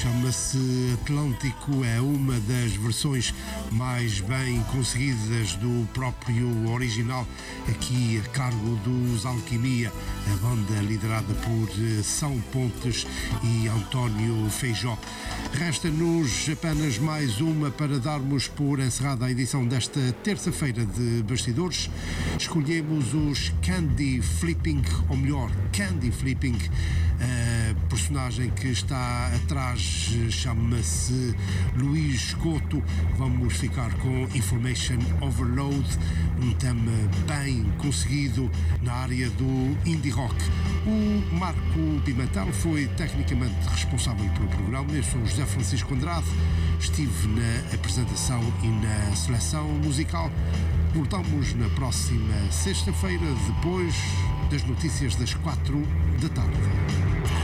chama-se Atlântico, é uma das versões mais bem conseguidas do próprio original, aqui a cargo dos Alquimia, a banda liderada por São Pontes e António Feijó. Resta-nos apenas mais uma para darmos por encerrada a edição desta terça-feira de Bastidores. Escolhemos os Candy Flipping, ou melhor, Candy Flipping. A personagem que está atrás chama-se Luís Couto. Vamos ficar com Information Overload, um tema bem conseguido na área do indie rock. O Marco Pimentel foi tecnicamente responsável pelo programa. Eu sou José Francisco Andrade, estive na apresentação e na seleção musical. Voltamos na próxima sexta-feira, depois das notícias das 4 da tarde.